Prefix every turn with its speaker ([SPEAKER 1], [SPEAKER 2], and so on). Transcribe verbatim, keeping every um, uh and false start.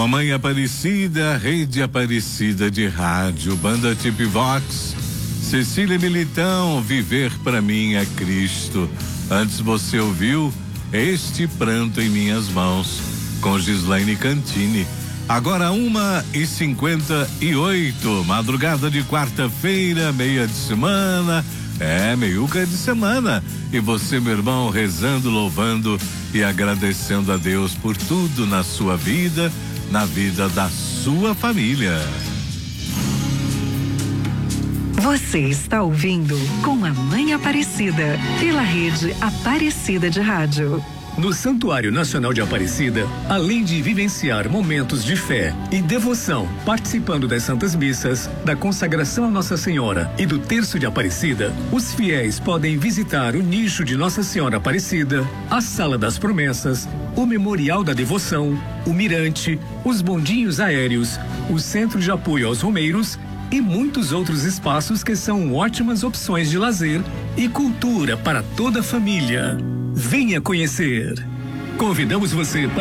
[SPEAKER 1] Com a Mãe Aparecida, Rede Aparecida de Rádio, Banda Tip Vox, Cecília Militão, Viver pra Mim é Cristo. Antes você ouviu Este Pranto em Minhas Mãos, com Gislaine Cantini. Agora uma e cinquenta e oito, madrugada de quarta-feira, meia de semana, é, meiuca de semana. E você, meu irmão, rezando, louvando e agradecendo a Deus por tudo na sua vida, na vida da sua família.
[SPEAKER 2] Você está ouvindo Com a Mãe Aparecida, pela Rede Aparecida de Rádio.
[SPEAKER 3] No Santuário Nacional de Aparecida, além de vivenciar momentos de fé e devoção, participando das Santas Missas, da consagração a Nossa Senhora e do Terço de Aparecida, os fiéis podem visitar o nicho de Nossa Senhora Aparecida, a Sala das Promessas, o Memorial da Devoção, o Mirante, os bondinhos aéreos, o Centro de Apoio aos Romeiros e muitos outros espaços que são ótimas opções de lazer e cultura para toda a família. Venha conhecer. Convidamos você para